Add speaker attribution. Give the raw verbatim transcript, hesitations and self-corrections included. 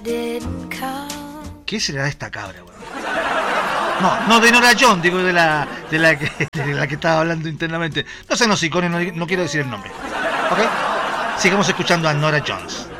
Speaker 1: ¿Qué será esta cabra, weón? No, no de Nora Jones, digo de la, de la que de la que estaba hablando internamente. No sean hocicones, no, no quiero decir el nombre. ¿Ok? Sigamos escuchando a Nora Jones.